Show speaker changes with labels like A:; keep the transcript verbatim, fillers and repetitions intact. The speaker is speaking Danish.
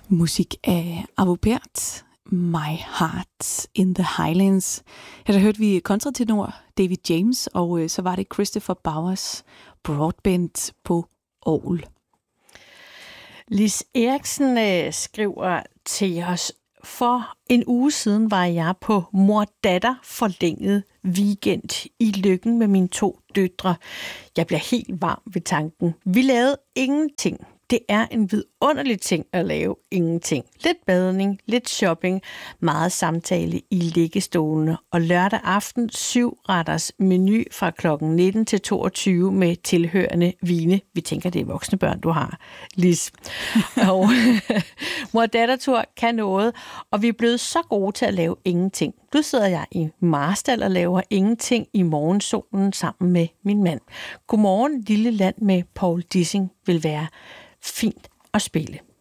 A: Musik af Arvo Pärt, My Heart in the Highlands. Her der hørte vi kontratenor David James, og øh, så var det Christopher Bowers Broadbent på orgel.
B: Lis Eriksen øh, skriver til os: for en uge siden var jeg på mor-datter forlænget weekend i Løkken med mine to døtre. Jeg bliver helt varm ved tanken. Vi lavede ingenting. Det er en vidunderlig ting at lave ingenting. Lidt badning, lidt shopping, meget samtale i liggestolene, og lørdag aften syv retters menu fra klokken nitten til toogtyve med tilhørende vine. Vi tænker, det er voksne børn, du har, Lis. Og mor-datter-tur kan noget, og vi er blevet så gode til at lave ingenting. Nu sidder jeg i Marstal og laver ingenting i morgensolen sammen med min mand. Godmorgen, lille land med Paul Dissing vil være fint at spille.